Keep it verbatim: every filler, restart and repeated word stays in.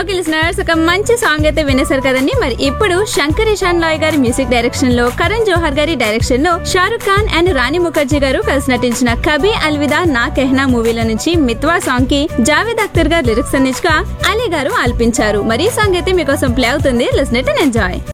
Okay listeners, ఒక మంచి song అయితే వినేశారు కదండి. మరి ఇప్పుడు శంకర్ ఇషాన్ లాయ్ గారి మ్యూజిక్ డైరెక్షన్ లో, కరణ్ జోహర్ గారి డైరెక్షన్ లో షారుఖ్ ఖాన్ అండ్ రాణి ముఖర్జీ గారు కలిసి నటించిన కభీ అల్విదా నా కెహ్నా మూవీలో నుంచి మిత్వా సాంగ్ కి జావేద్ అఖ్తర్ గారు లిరిక్స్ అందించగా అలీ గారు ఆలపించారు. మరి ఈ సాంగ్ అయితే మీకోసం ప్లే అవుతుంది. Listen it and enjoy.